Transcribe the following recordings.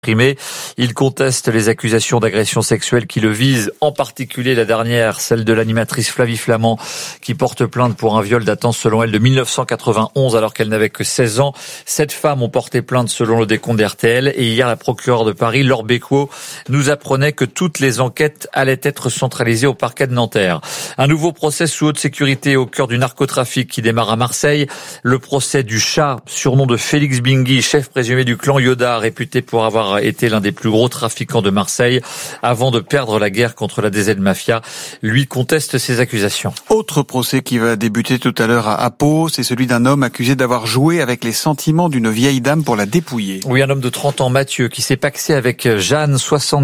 Il conteste les accusations d'agression sexuelle qui le visent, en particulier la dernière, celle de l'animatrice Flavie Flament, qui porte plainte pour un viol datant selon elle de 1991 alors qu'elle n'avait que 16 ans. 7 femmes ont porté plainte selon le décompte d'RTL et hier la procureure de Paris, Laure Becquot, nous apprenait que toutes les enquêtes allaient être centralisées au parquet de Nanterre. Un nouveau procès sous haute sécurité au cœur du narcotrafic qui démarre à Marseille. Le procès du chat, surnom de Félix Bingui, chef présumé du clan Yoda, réputé pour avoir été l'un des plus gros trafiquants de Marseille avant de perdre la guerre contre la DZ Mafia, lui conteste ces accusations. Autre procès qui va débuter tout à l'heure à Pau, c'est celui d'un homme accusé d'avoir joué avec les sentiments d'une vieille dame pour la dépouiller. Oui, un homme de 30 ans, Mathieu, qui s'est pacsé avec Jeanne,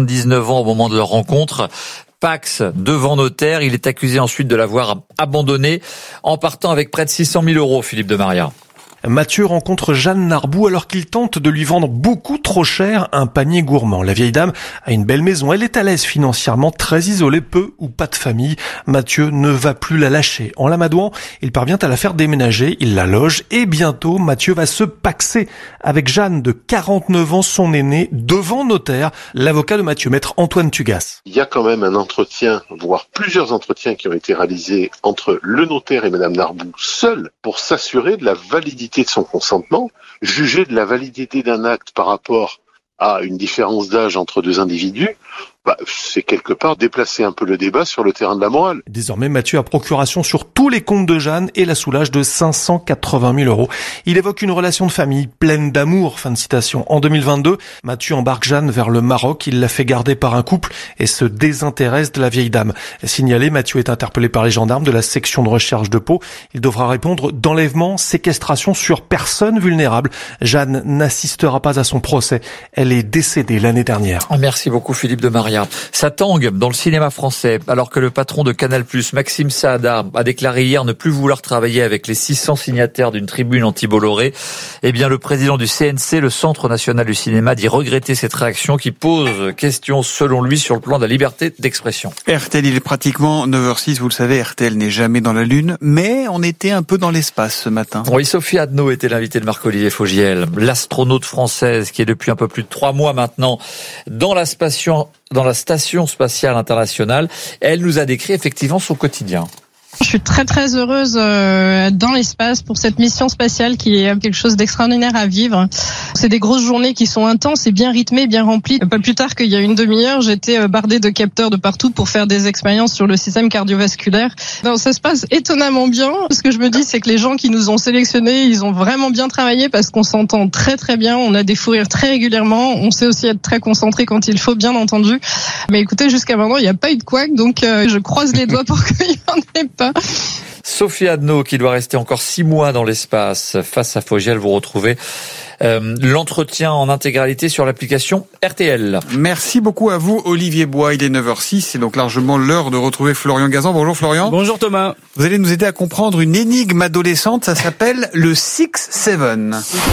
79 ans au moment de leur rencontre. Pax devant notaire, il est accusé ensuite de l'avoir abandonné en partant avec près de 600 000 €, Philippe de Maria. Mathieu rencontre Jeanne Narbou alors qu'il tente de lui vendre beaucoup trop cher un panier gourmand. La vieille dame a une belle maison, elle est à l'aise financièrement, très isolée, peu ou pas de famille. Mathieu ne va plus la lâcher. En l'amadouant, il parvient à la faire déménager, il la loge et bientôt Mathieu va se paxer avec Jeanne de 49 ans, son aînée, devant notaire, l'avocat de Mathieu, maître Antoine Tugas. Il y a quand même un entretien, voire plusieurs entretiens qui ont été réalisés entre le notaire et madame Narbou seul pour s'assurer de la validité de son consentement, juger de la validité d'un acte par rapport à une différence d'âge entre deux individus, c'est quelque part déplacer un peu le débat sur le terrain de la morale. Désormais, Mathieu a procuration sur tous les comptes de Jeanne et la soulage de 580 000 €. Il évoque une relation de famille pleine d'amour, fin de citation. En 2022, Mathieu embarque Jeanne vers le Maroc. Il la fait garder par un couple et se désintéresse de la vieille dame. Signalé, Mathieu est interpellé par les gendarmes de la section de recherche de Pau. Il devra répondre d'enlèvement, séquestration sur personne vulnérable. Jeanne n'assistera pas à son procès. Elle est décédée l'année dernière. Merci beaucoup Philippe de Maria. Ça tangue dans le cinéma français, alors que le patron de Canal+, Maxime Saada, a déclaré hier ne plus vouloir travailler avec les 600 signataires d'une tribune anti-Bolloré. Eh bien, le président du CNC, le Centre National du Cinéma, dit regretter cette réaction qui pose question, selon lui, sur le plan de la liberté d'expression. RTL, il est pratiquement 9h06, vous le savez, RTL n'est jamais dans la Lune, mais on était un peu dans l'espace ce matin. Oui, Sophie Adno était l'invitée de Marc-Olivier Fogiel, l'astronaute française qui est depuis un peu plus de 3 mois maintenant dans la Station spatiale internationale. Elle nous a décrit effectivement son quotidien. Je suis très très heureuse dans l'espace pour cette mission spatiale qui est quelque chose d'extraordinaire à vivre. C'est des grosses journées qui sont intenses et bien rythmées, bien remplies. Pas plus tard qu'il y a une demi-heure, j'étais bardée de capteurs de partout pour faire des expériences sur le système cardiovasculaire. Donc, ça se passe étonnamment bien. Ce que je me dis, c'est que les gens qui nous ont sélectionnés, ils ont vraiment bien travaillé parce qu'on s'entend très très bien. On a des fous rires très régulièrement. On sait aussi être très concentré quand il faut, bien entendu. Mais écoutez, jusqu'à maintenant, il n'y a pas eu de couac, donc je croise les doigts pour qu'il n'y en ait pas. Sophie Adno, qui doit rester encore 6 mois dans l'espace. Face à Fogiel, vous retrouvez l'entretien en intégralité sur l'application RTL. Merci beaucoup à vous, Olivier Bois. Il est 9h06, c'est donc largement l'heure de retrouver Florian Gazan. Bonjour Florian. Bonjour Thomas. Vous allez nous aider à comprendre une énigme adolescente, ça s'appelle le 6-7.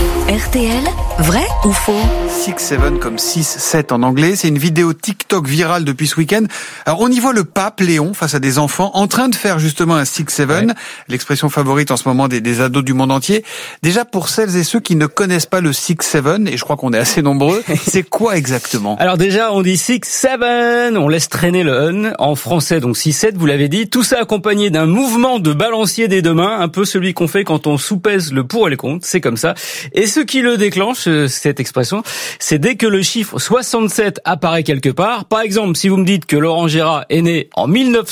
RTL, vrai ou faux? 6-7 comme 6-7 en anglais, c'est une vidéo TikTok virale depuis ce week-end. Alors on y voit le pape Léon face à des enfants en train de faire justement un 6-7, l'expression favorite en ce moment des ados du monde entier. Déjà pour celles et ceux qui ne connaissent pas le 6-7, et je crois qu'on est assez nombreux, c'est quoi exactement? Alors déjà on dit 6-7, on laisse traîner le un, en français donc 6-7, vous l'avez dit, tout ça accompagné d'un mouvement de balancier des deux mains, un peu celui qu'on fait quand on soupèse le pour et le contre, c'est comme ça. Et ce qui le déclenche, cette expression, c'est dès que le chiffre 67 apparaît quelque part. Par exemple, si vous me dites que Laurent Gérard est né en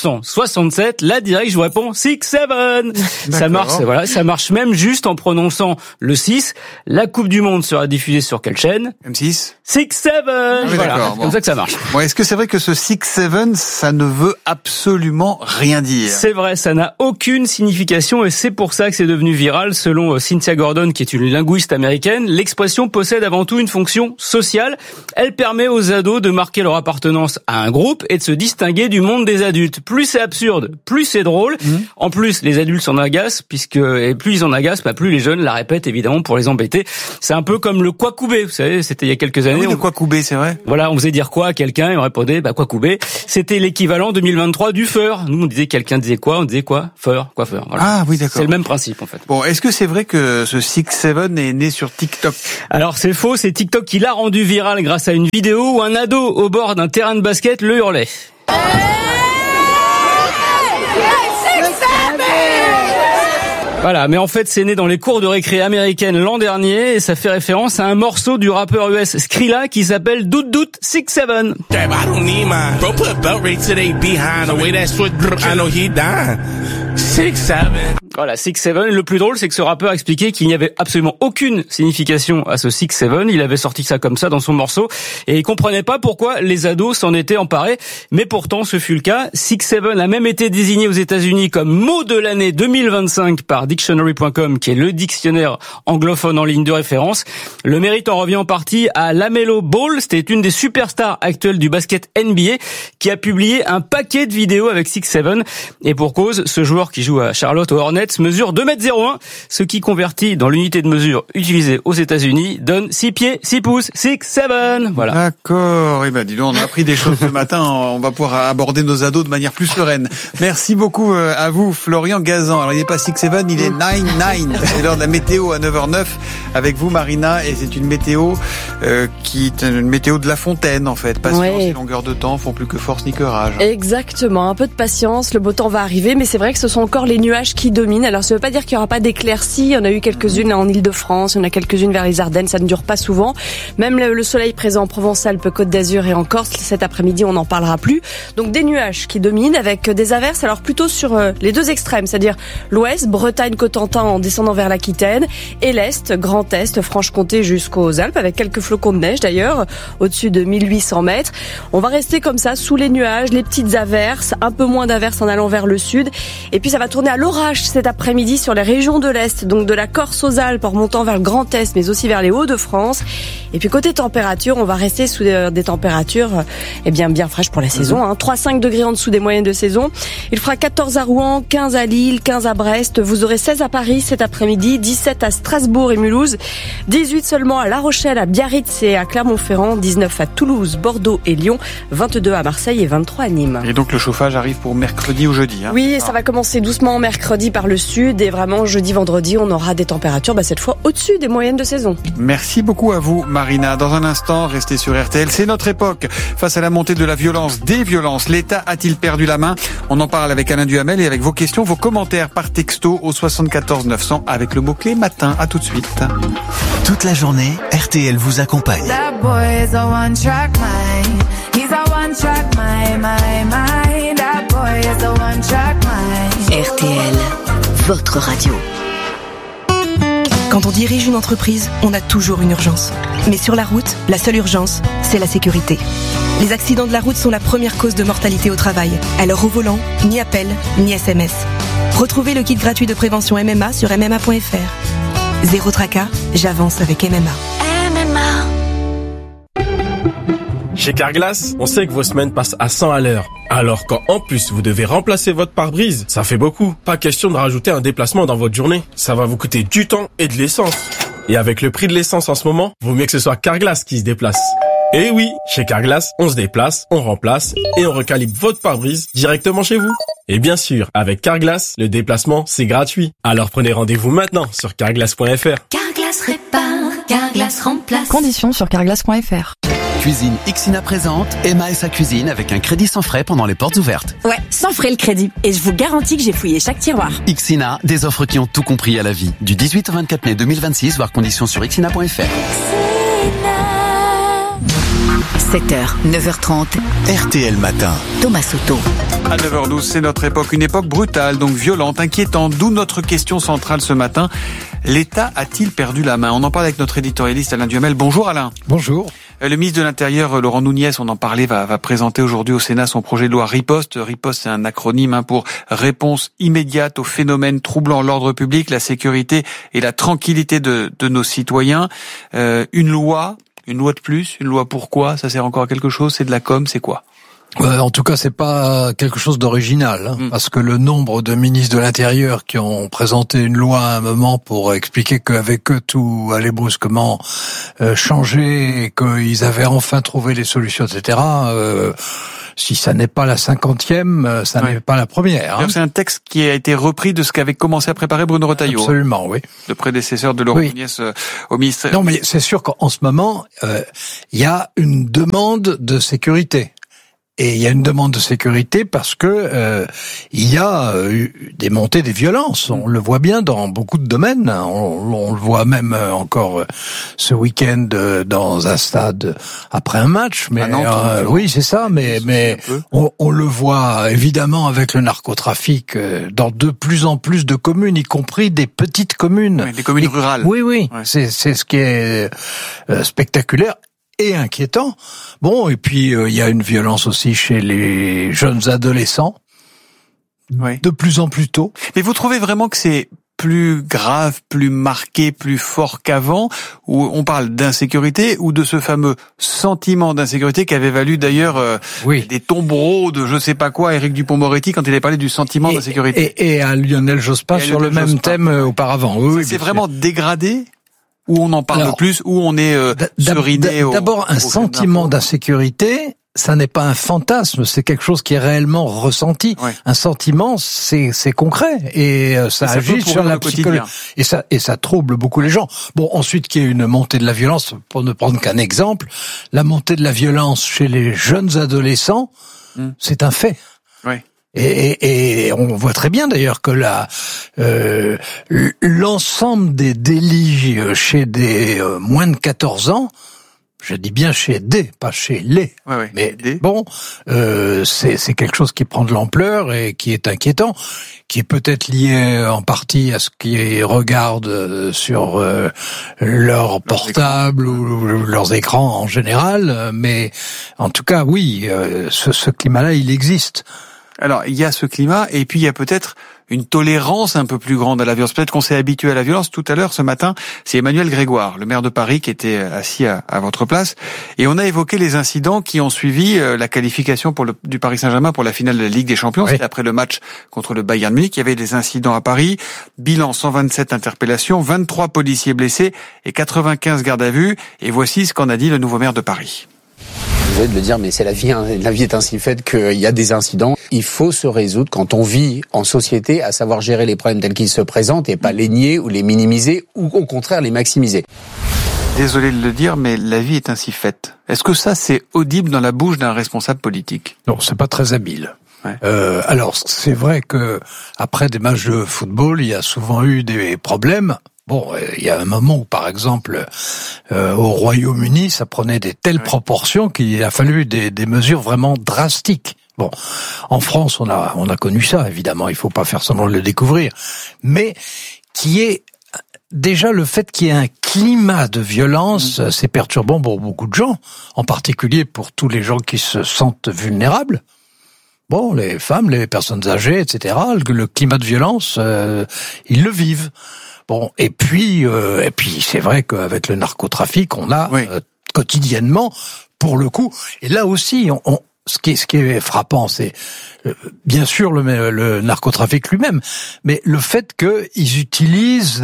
1967, là direct je vous réponds 6-7. Ça marche, voilà, ça marche même juste en prononçant le 6. La Coupe du Monde sera diffusée sur quelle chaîne? M6. 6-7. Voilà, comme ça que ça marche. Bon, est-ce que c'est vrai que ce 6-7, ça ne veut absolument rien dire? C'est vrai, ça n'a aucune signification et c'est pour ça que c'est devenu viral. Selon Cynthia Gordon, qui est une linguiste américaine, l'expression possède avant tout une fonction sociale. Elle permet aux ados de marquer leur appartenance à un groupe et de se distinguer du monde des adultes. Plus c'est absurde, plus c'est drôle. En plus, les adultes s'en agacent, et plus ils en agacent, plus les jeunes la répètent évidemment pour les embêter. C'est un peu comme le Kwakubé, vous savez, c'était il y a quelques années. Oui, le Kwakubé, c'est vrai. Voilà, on faisait dire quoi à quelqu'un et on répondait Kwakubé. C'était l'équivalent 2023 du feur. Nous on disait quelqu'un disait quoi, on disait quoi, coiffeur. Voilà. Ah oui, d'accord. C'est le même principe en fait. Bon, est-ce que c'est vrai que ce 6-7 est né sur TikTok? Alors c'est faux, c'est TikTok qui l'a rendu viral grâce à une vidéo où un ado au bord d'un terrain de basket le hurlait. Voilà, mais en fait c'est né dans les cours de récré américaines l'an dernier et ça fait référence à un morceau du rappeur US Skrilla qui s'appelle Doot Doot 6-7. Damn, I don't need mine. Bro, put a belt right to they behind. The way that switch, I know he dying. 6-7. Voilà, 6-7. Le plus drôle, c'est que ce rappeur expliquait qu'il n'y avait absolument aucune signification à ce 6-7. Il avait sorti ça comme ça dans son morceau et il comprenait pas pourquoi les ados s'en étaient emparés. Mais pourtant, ce fut le cas. 6-7 a même été désigné aux États-Unis comme mot de l'année 2025 par Dictionary.com, qui est le dictionnaire anglophone en ligne de référence. Le mérite en revient en partie à LaMelo Ball. C'était une des superstars actuelles du basket NBA qui a publié un paquet de vidéos avec 6-7. Et pour cause, ce joueur qui joue à Charlotte aux Hornets mesure 2,01 m, ce qui converti dans l'unité de mesure utilisée aux États-Unis donne 6 pieds, 6 pouces, 6-7. Voilà. D'accord. Eh ben, dis donc, on a appris des choses ce matin. On va pouvoir aborder nos ados de manière plus sereine. Merci beaucoup à vous, Florian Gazan. Alors, il n'est pas 6-7, il est 9-9. C'est l'heure de la météo à 9h09 avec vous, Marina. Et c'est une météo qui est une météo de La Fontaine, en fait. Patience et longueur de temps font plus que force ni que rage. Exactement. Un peu de patience. Le beau temps va arriver, mais c'est vrai que ce sont encore les nuages qui dominent. Alors ça veut pas dire qu'il y aura pas d'éclaircies, il y en a eu quelques-unes en Île-de-France, il y en a quelques-unes vers les Ardennes, ça ne dure pas souvent. Même le soleil présent en Provence-Alpes, Côte d'Azur et en Corse, cet après-midi on n'en parlera plus. Donc des nuages qui dominent avec des averses, alors plutôt sur les deux extrêmes, c'est-à-dire l'ouest, Bretagne, Cotentin en descendant vers l'Aquitaine, et l'est, Grand Est, Franche-Comté jusqu'aux Alpes, avec quelques flocons de neige d'ailleurs, au-dessus de 1800 mètres. On va rester comme ça, sous les nuages, les petites averses, un peu moins d'averses en allant vers le sud, et puis ça va tourner à l'orage cet après-midi sur les régions de l'Est, donc de la Corse aux Alpes en remontant vers le Grand Est, mais aussi vers les Hauts-de-France. Et puis côté température, on va rester sous des températures bien fraîches pour la saison. 3-5 degrés en dessous des moyennes de saison. Il fera 14 à Rouen, 15 à Lille, 15 à Brest. Vous aurez 16 à Paris cet après-midi, 17 à Strasbourg et Mulhouse, 18 seulement à La Rochelle, à Biarritz et à Clermont-Ferrand, 19 à Toulouse, Bordeaux et Lyon, 22 à Marseille et 23 à Nîmes. Et donc le chauffage arrive pour mercredi ou jeudi. Oui, ça va commencer doucement mercredi par le sud et vraiment jeudi, vendredi, on aura des températures cette fois au-dessus des moyennes de saison. Merci beaucoup à vous, Marina. Dans un instant, restez sur RTL. C'est notre époque. Face à la montée de la violence, des violences, l'État a-t-il perdu la main? On en parle avec Alain Duhamel et avec vos questions, vos commentaires par texto au 74 900 avec le mot-clé matin. À tout de suite. Toute la journée, RTL vous accompagne. RTL, votre radio. Quand on dirige une entreprise, on a toujours une urgence. Mais sur la route, la seule urgence, c'est la sécurité. Les accidents de la route sont la première cause de mortalité au travail. Alors au volant, ni appel, ni SMS. Retrouvez le kit gratuit de prévention MMA sur MMA.fr. Zéro tracas, j'avance avec MMA. Chez Carglass, on sait que vos semaines passent à 100 à l'heure. Alors quand en plus vous devez remplacer votre pare-brise, ça fait beaucoup. Pas question de rajouter un déplacement dans votre journée. Ça va vous coûter du temps et de l'essence. Et avec le prix de l'essence en ce moment, vaut mieux que ce soit Carglass qui se déplace. Et oui, chez Carglass, on se déplace, on remplace et on recalibre votre pare-brise directement chez vous. Et bien sûr, avec Carglass, le déplacement, c'est gratuit. Alors prenez rendez-vous maintenant sur carglass.fr. Carglass répare, Carglass remplace. Conditions sur carglass.fr. Cuisine Ixina présente Emma et sa cuisine avec un crédit sans frais pendant les portes ouvertes. Ouais, sans frais le crédit. Et je vous garantis que j'ai fouillé chaque tiroir. Ixina, des offres qui ont tout compris à la vie. Du 18 au 24 mai 2026, voir conditions sur ixina.fr. 7h, 9h30. RTL Matin. Thomas Soto. À 9h12, c'est notre époque, une époque brutale, donc violente, inquiétante, d'où notre question centrale ce matin. L'État a-t-il perdu la main? On en parle avec notre éditorialiste Alain Duhamel. Bonjour Alain. Bonjour. Le ministre de l'Intérieur, Laurent Nunez, on en parlait, va présenter aujourd'hui au Sénat son projet de loi Riposte. Riposte, c'est un acronyme pour réponse immédiate aux phénomènes troublant l'ordre public, la sécurité et la tranquillité de nos citoyens. Une loi de plus, une loi pourquoi? Ça sert encore à quelque chose? C'est de la com, c'est quoi? En tout cas, c'est pas quelque chose d'original, hein, parce que le nombre de ministres de l'Intérieur qui ont présenté une loi à un moment pour expliquer qu'avec eux tout allait brusquement changer et qu'ils avaient enfin trouvé les solutions, etc. Si ça n'est pas la 50e, ça n'est pas la première. Hein. C'est un texte qui a été repris de ce qu'avait commencé à préparer Bruno Retailleau. Absolument, oui. Le prédécesseur de Laurent Nunez au ministère. Non, mais c'est sûr qu'en ce moment, il y a une demande de sécurité. Et il y a une demande de sécurité parce que il y a des montées des violences. On le voit bien dans beaucoup de domaines. On le voit même encore ce week-end dans un stade après un match. Mais oui, c'est ça. Mais on le voit évidemment avec le narcotrafic dans de plus en plus de communes, y compris des petites communes, des communes rurales. Oui. Ouais. C'est ce qui est spectaculaire et inquiétant. Bon, et puis il y a une violence aussi chez les jeunes adolescents, de plus en plus tôt. Mais vous trouvez vraiment que c'est plus grave, plus marqué, plus fort qu'avant, où on parle d'insécurité ou de ce fameux sentiment d'insécurité qui avait valu d'ailleurs des tombereaux de je sais pas quoi à Éric Dupond-Moretti quand il avait parlé du sentiment d'insécurité. Et à Lionel Jospin sur le même thème auparavant. Oui, c'est vraiment dégradé. Où on en parle plus, où on est seriné D'abord, un sentiment d'insécurité, ça n'est pas un fantasme, c'est quelque chose qui est réellement ressenti. Un sentiment, c'est concret et ça agit sur la psychologie et ça trouble beaucoup les gens. Bon, ensuite qu'il y ait une montée de la violence, pour ne prendre qu'un exemple, la montée de la violence chez les jeunes adolescents, c'est un fait. Et on voit très bien d'ailleurs que l'ensemble des délits chez des moins de 14 ans, je dis bien chez des, pas chez les, mais bon, c'est quelque chose qui prend de l'ampleur et qui est inquiétant, qui est peut-être lié en partie à ce qu'ils regardent sur leur portable ou leurs écrans en général, mais en tout cas oui, ce climat-là il existe. Alors, il y a ce climat, et puis il y a peut-être une tolérance un peu plus grande à la violence. Peut-être qu'on s'est habitué à la violence. Tout à l'heure, ce matin, c'est Emmanuel Grégoire, le maire de Paris, qui était assis à votre place. Et on a évoqué les incidents qui ont suivi la qualification du Paris Saint-Germain pour la finale de la Ligue des Champions. C'était après le match contre le Bayern Munich. Il y avait des incidents à Paris. Bilan 127 interpellations, 23 policiers blessés et 95 gardes à vue. Et voici ce qu'en a dit le nouveau maire de Paris. Vous avez de le dire, mais c'est la vie. Hein. La vie est ainsi faite qu'il y a des incidents. Il faut se résoudre quand on vit en société à savoir gérer les problèmes tels qu'ils se présentent et pas les nier ou les minimiser ou au contraire les maximiser. Désolé de le dire, mais la vie est ainsi faite. Est-ce que ça, c'est audible dans la bouche d'un responsable politique ? Non, c'est pas très habile. Alors, c'est vrai que après des matchs de football, il y a souvent eu des problèmes. Bon, il y a un moment où, par exemple, au Royaume-Uni, ça prenait des telles proportions qu'il a fallu des mesures vraiment drastiques. Bon, en France, on a connu ça, évidemment, il faut pas faire semblant de le découvrir, mais qui est déjà le fait qu'il y ait un climat de violence, c'est perturbant pour beaucoup de gens, en particulier pour tous les gens qui se sentent vulnérables. Bon, les femmes, les personnes âgées, etc., le climat de violence, ils le vivent. Bon, et puis c'est vrai qu'avec le narcotrafic, on a quotidiennement, pour le coup, et là aussi, ce qui est frappant, c'est bien sûr le narcotrafic lui-même, mais le fait qu'ils utilisent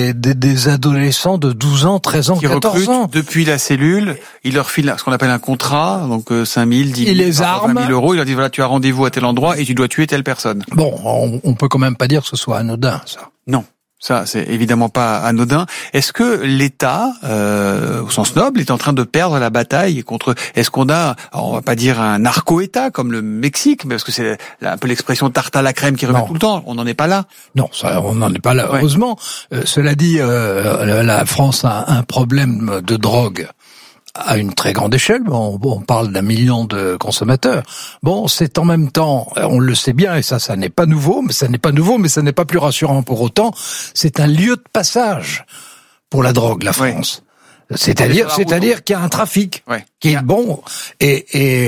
des adolescents de 12 ans, 13 ans, 14 ans. Depuis la cellule, ils leur filent ce qu'on appelle un contrat, donc 5 000, 10 000, ils les arment. 20 000 euros, ils leur disent voilà, tu as rendez-vous à tel endroit et tu dois tuer telle personne. Bon, on peut quand même pas dire que ce soit anodin, ça. Non. Ça, c'est évidemment pas anodin. Est-ce que l'État, au sens noble, est en train de perdre la bataille contre... Est-ce qu'on a, alors on va pas dire un narco-État comme le Mexique, mais parce que c'est un peu l'expression tarte à la crème qui revient tout le temps. On n'en est pas là. Non, ça, on n'en est pas là, heureusement. Cela dit, la France a un problème de drogue à une très grande échelle. On parle d'1 million de consommateurs. Bon, c'est en même temps, on le sait bien, et ça n'est pas nouveau, mais ça n'est pas plus rassurant pour autant. C'est un lieu de passage pour la drogue, la France. C'est-à-dire qu'il y a un trafic qui est bon, et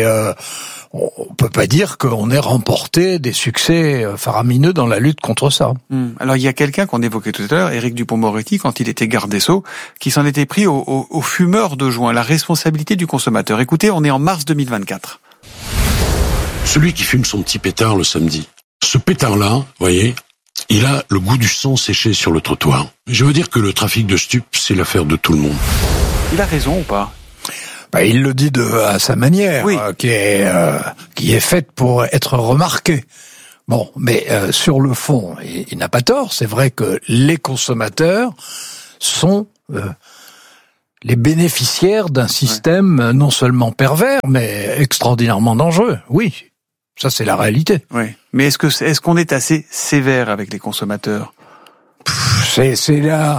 on peut pas dire qu'on ait remporté des succès faramineux dans la lutte contre ça. Alors il y a quelqu'un qu'on évoquait tout à l'heure, Éric Dupond-Moretti, quand il était garde des Sceaux, qui s'en était pris aux fumeurs de joint, la responsabilité du consommateur. Écoutez, on est en mars 2024. Celui qui fume son petit pétard le samedi. Ce pétard-là, vous voyez, il a le goût du sang séché sur le trottoir. Je veux dire que le trafic de stupes, c'est l'affaire de tout le monde. Il a raison ou pas? Il le dit à sa manière, oui. Qui est faite pour être remarquée. Bon, mais sur le fond, il n'a pas tort. C'est vrai que les consommateurs sont les bénéficiaires d'un système non seulement pervers, mais extraordinairement dangereux. Oui, ça c'est la réalité. Oui. Mais est-ce qu'on est assez sévère avec les consommateurs? C'est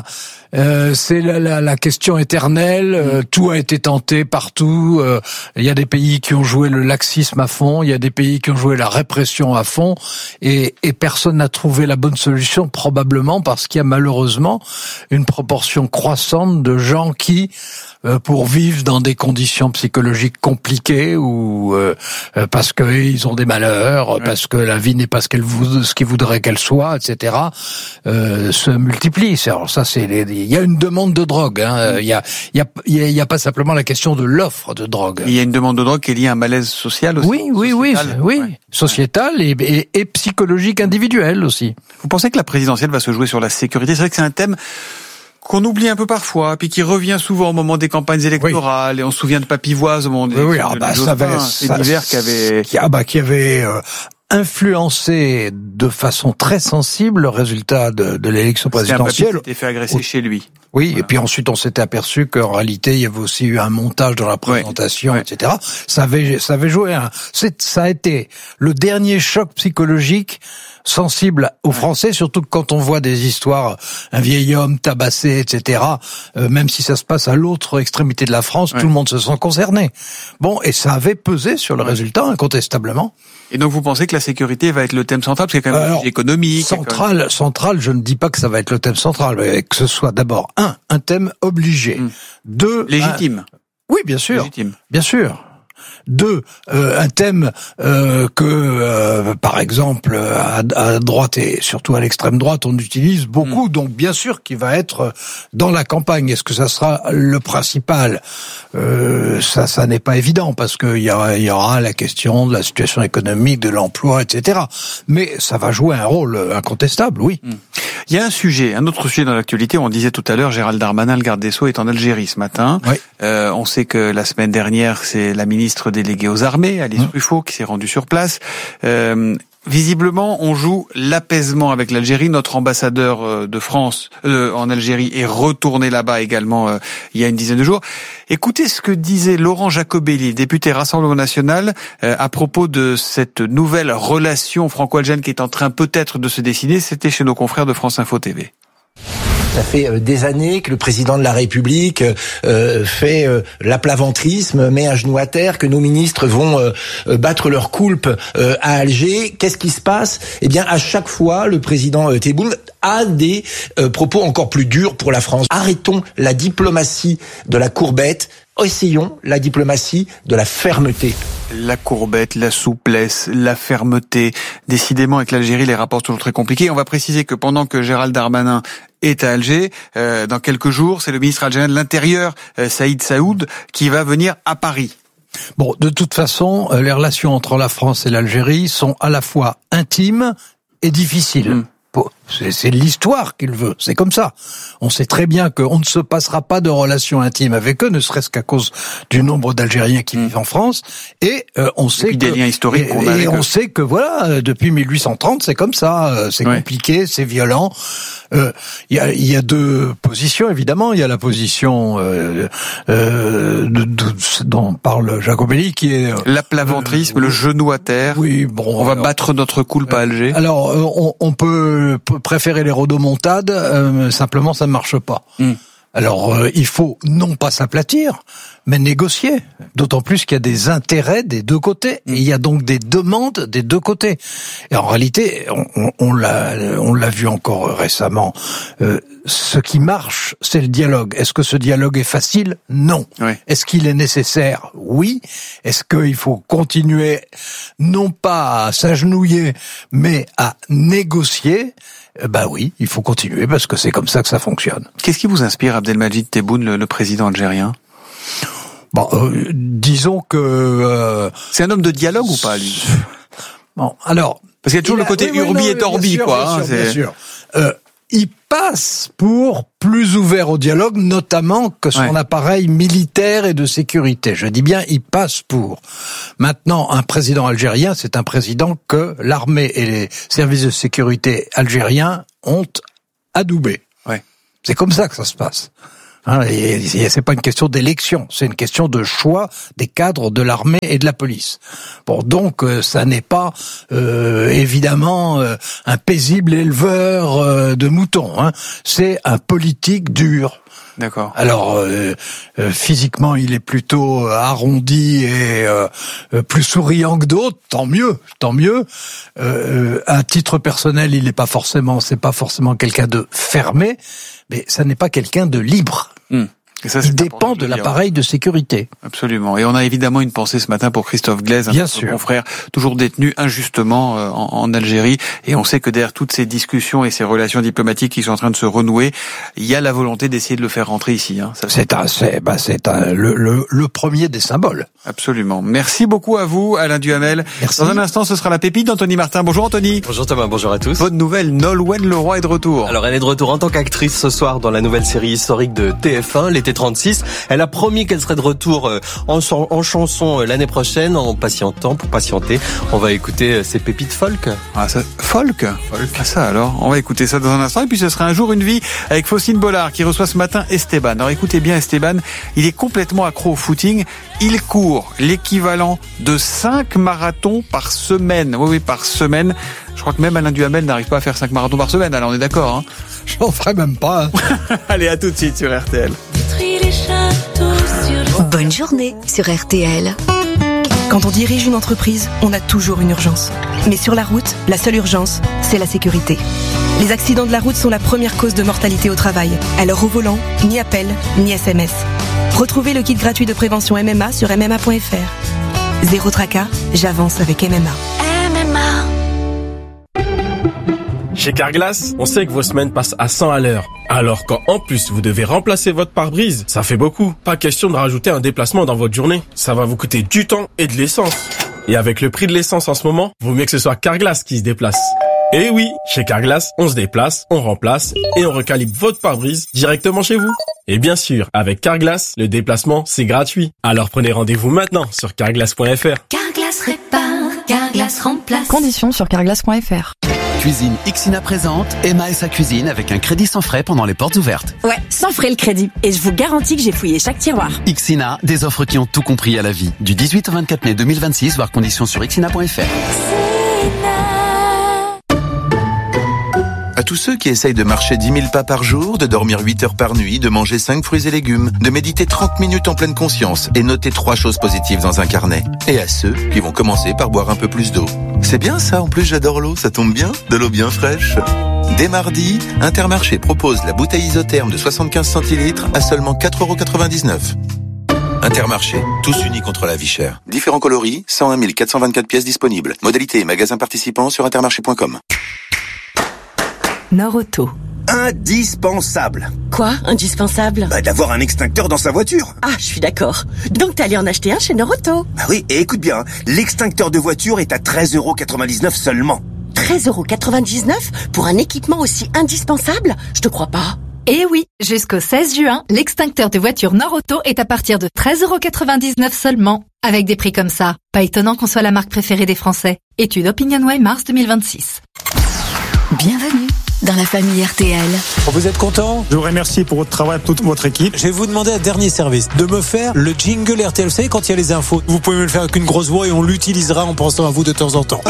la question éternelle. Tout a été tenté partout. Il y a des pays qui ont joué le laxisme à fond. Il y a des pays qui ont joué la répression à fond. Et personne n'a trouvé la bonne solution, probablement parce qu'il y a malheureusement une proportion croissante de gens qui, pour vivre dans des conditions psychologiques compliquées ou parce qu'ils ont des malheurs, parce que la vie n'est pas ce qu'ils voudraient qu'elle soit, etc., se multiplient. Alors ça, il y a une demande de drogue. Hein. Il y a pas simplement la question de l'offre de drogue. Il y a une demande de drogue qui est liée à un malaise social aussi. Oui, sociétal et psychologique individuel aussi. Vous pensez que la présidentielle va se jouer sur la sécurité? C'est vrai que c'est un thème qu'on oublie un peu parfois, puis qui revient souvent au moment des campagnes électorales, et on se souvient de Papivoise au moment qui avait influencé de façon très sensible le résultat de l'élection présidentielle. Il s'était fait agresser chez lui. Oui, voilà. Et puis ensuite on s'était aperçu qu'en réalité il y avait aussi eu un montage dans la présentation, etc. Ça avait joué ça a été le dernier choc psychologique sensible aux Français, surtout que quand on voit des histoires, un vieil homme tabassé, etc., même si ça se passe à l'autre extrémité de la France, tout le monde se sent concerné. Bon, et ça avait pesé sur le résultat, incontestablement. Et donc vous pensez que la sécurité va être le thème central, parce qu'il y a quand même un sujet économique. Central, je ne dis pas que ça va être le thème central, mais que ce soit d'abord un thème obligé. 2, légitime. Oui, bien sûr. Légitime. Bien sûr. 2, un thème par exemple, à droite et surtout à l'extrême droite, on utilise beaucoup, donc bien sûr qu'il va être dans la campagne. Est-ce que ça sera le principal? Ça n'est pas évident, parce qu'il y aura la question de la situation économique, de l'emploi, etc. Mais ça va jouer un rôle incontestable, oui. Il y a un autre sujet dans l'actualité. On disait tout à l'heure, Gérald Darmanin, le garde des Sceaux, est en Algérie ce matin. Oui. On sait que la semaine dernière, c'est la ministre déléguée aux armées, Alice Ruffo, qui s'est rendue sur place. Visiblement, on joue l'apaisement avec l'Algérie. Notre ambassadeur de France en Algérie est retourné là-bas également il y a une dizaine de jours. Écoutez ce que disait Laurent Jacobelli, député Rassemblement National, à propos de cette nouvelle relation franco-algérienne qui est en train peut-être de se dessiner. C'était chez nos confrères de France Info TV. Ça fait des années que le président de la République fait l'aplaventrisme, met un genou à terre, que nos ministres vont battre leur coulpe à Alger. Qu'est-ce qui se passe? Eh bien, à chaque fois, le président Tebboune a des propos encore plus durs pour la France. Arrêtons la diplomatie de la courbette. Essayons la diplomatie de la fermeté. La courbette, la souplesse, la fermeté. Décidément, avec l'Algérie, les rapports sont toujours très compliqués. On va préciser que pendant que Gérald Darmanin est à Alger, dans quelques jours, c'est le ministre algérien de l'Intérieur, Saïd Saoud, qui va venir à Paris. Bon, de toute façon, les relations entre la France et l'Algérie sont à la fois intimes et difficiles. C'est l'histoire qu'il veut, c'est comme ça. On sait très bien qu'on ne se passera pas de relations intimes avec eux, ne serait-ce qu'à cause du nombre d'Algériens qui vivent en France. Et on sait des liens historiques qu'on a avec eux. On sait que voilà, depuis 1830, c'est comme ça. C'est compliqué, c'est violent. Il y a deux positions, évidemment. Il y a la position dont parle Jacobelli, qui est l'aplaventrisme, le genou à terre. Oui, bon, on va battre notre coulpe à Alger. Alors, on peut préférer les rodomontades, simplement ça ne marche pas. Alors, il faut non pas s'aplatir, mais négocier. D'autant plus qu'il y a des intérêts des deux côtés. Et il y a donc des demandes des deux côtés. Et en réalité, on l'a vu encore récemment. Ce qui marche, c'est le dialogue. Est-ce que ce dialogue est facile? Non. Est-ce qu'il est nécessaire? Oui. Est-ce qu'il faut continuer, non pas à s'agenouiller, mais à négocier? Ben oui, il faut continuer parce que c'est comme ça que ça fonctionne. Qu'est-ce qui vous inspire, Abdelmadjid Tebboune, le président algérien? Bon, disons que c'est un homme de dialogue ou pas, lui? Bon, alors... Parce qu'il y a toujours le côté urbi et torbi, quoi. Bien sûr. Il passe pour plus ouvert au dialogue, notamment que son appareil militaire et de sécurité. Je dis bien, il passe pour. Maintenant, un président algérien, c'est un président que l'armée et les services de sécurité algériens ont adoubé. Ouais. C'est comme ça que ça se passe. Et c'est pas une question d'élection, c'est une question de choix des cadres de l'armée et de la police. Bon, donc ça n'est pas évidemment un paisible éleveur de moutons. C'est un politique dur. D'accord. Alors physiquement, il est plutôt arrondi et plus souriant que d'autres. Tant mieux, tant mieux. À titre personnel, c'est pas forcément quelqu'un de fermé, mais ça n'est pas quelqu'un de libre. Et ça, il dépend de l'appareil de sécurité. Absolument. Et on a évidemment une pensée ce matin pour Christophe Glaise, notre confrère, toujours détenu injustement en Algérie. Et on sait que derrière toutes ces discussions et ces relations diplomatiques qui sont en train de se renouer, il y a la volonté d'essayer de le faire rentrer ici. C'est le premier des symboles. Absolument. Merci beaucoup à vous, Alain Duhamel. Merci. Dans un instant, ce sera la pépite d'Anthony Martin. Bonjour Anthony. Bonjour Thomas, bonjour à tous. Bonne nouvelle, Nolwenn Leroy est de retour. Alors elle est de retour en tant qu'actrice ce soir dans la nouvelle série historique de TF1, l'été 36. Elle a promis qu'elle serait de retour en chanson l'année prochaine, en patientant, pour patienter. On va écouter ses pépites folk. Ah, ça, folk. Ah, ça alors. On va écouter ça dans un instant. Et puis ce sera Un jour une vie avec Faucine Bollard qui reçoit ce matin Esteban. Alors écoutez bien Esteban, il est complètement accro au footing. Il court l'équivalent de 5 marathons par semaine. Oui, par semaine. Je crois que même Alain Duhamel n'arrive pas à faire 5 marathons par semaine. Alors on est d'accord, J'en ferai même pas. Allez, à tout de suite sur RTL. Bonne journée sur RTL. Quand on dirige une entreprise, on a toujours une urgence. Mais sur la route, la seule urgence, c'est la sécurité. Les accidents de la route sont la première cause de mortalité au travail. Alors au volant, ni appel, ni SMS. Retrouvez le kit gratuit de prévention MMA sur MMA.fr. Zéro tracas, j'avance avec MMA. Chez Carglass, on sait que vos semaines passent à 100 à l'heure. Alors quand en plus vous devez remplacer votre pare-brise, ça fait beaucoup. Pas question de rajouter un déplacement dans votre journée. Ça va vous coûter du temps et de l'essence. Et avec le prix de l'essence en ce moment, vaut mieux que ce soit Carglass qui se déplace. Et oui, chez Carglass, on se déplace, on remplace et on recalibre votre pare-brise directement chez vous. Et bien sûr, avec Carglass, le déplacement, c'est gratuit. Alors prenez rendez-vous maintenant sur carglass.fr. Carglass répare, Carglass remplace. Conditions sur carglass.fr. Cuisine Ixina présente Emma et sa cuisine avec un crédit sans frais pendant les portes ouvertes. Ouais, sans frais le crédit. Et je vous garantis que j'ai fouillé chaque tiroir. Ixina, des offres qui ont tout compris à la vie. Du 18 au 24 mai 2026, voir conditions sur ixina.fr. À tous ceux qui essayent de marcher 10 000 pas par jour, de dormir 8 heures par nuit, de manger 5 fruits et légumes, de méditer 30 minutes en pleine conscience et noter 3 choses positives dans un carnet. Et à ceux qui vont commencer par boire un peu plus d'eau. C'est bien ça, en plus j'adore l'eau, ça tombe bien, de l'eau bien fraîche. Dès mardi, Intermarché propose la bouteille isotherme de 75 centilitres à seulement 4,99 €. Intermarché, tous unis contre la vie chère. Différents coloris, 101 424 pièces disponibles. Modalité et magasins participants sur intermarché.com. Norauto. Indispensable. Quoi, indispensable? D'avoir un extincteur dans sa voiture. Ah, je suis d'accord. Donc t'es allé en acheter un chez Norauto. Bah oui, et écoute bien, l'extincteur de voiture est à 13,99 € seulement. 13,99 € pour un équipement aussi indispensable? Je te crois pas. Eh oui, jusqu'au 16 juin, l'extincteur de voiture Norauto est à partir de 13,99 € seulement. Avec des prix comme ça, pas étonnant qu'on soit la marque préférée des Français. Étude OpinionWay mars 2026. Bienvenue dans la famille RTL. Vous êtes content? Je vous remercie pour votre travail, toute votre équipe. Je vais vous demander un dernier service, de me faire le jingle RTL. Vous savez, quand il y a les infos, vous pouvez me le faire avec une grosse voix et on l'utilisera en pensant à vous de temps en temps.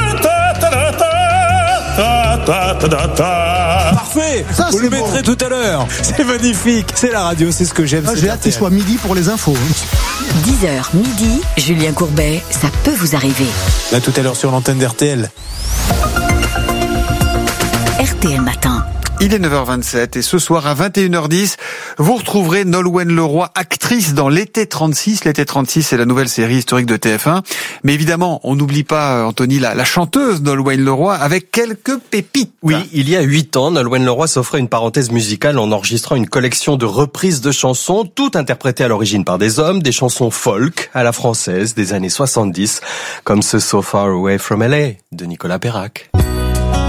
Parfait. Ça, vous le mettrez tout à l'heure. C'est magnifique. C'est la radio, c'est ce que j'aime. J'ai hâte qu'il soit midi pour les infos. 10h midi, Julien Courbet, ça peut vous arriver. À tout à l'heure sur l'antenne d'RTL. RTL Matin. Il est 9h27 et ce soir à 21h10, vous retrouverez Nolwenn Leroy, actrice dans L'été 36. L'été 36, c'est la nouvelle série historique de TF1. Mais évidemment, on n'oublie pas, Anthony, la chanteuse Nolwenn Leroy avec quelques pépites. Oui, il y a 8 ans, Nolwenn Leroy s'offrait une parenthèse musicale en enregistrant une collection de reprises de chansons, toutes interprétées à l'origine par des hommes, des chansons folk à la française des années 70, comme ce So Far Away from LA de Nicolas Perrac.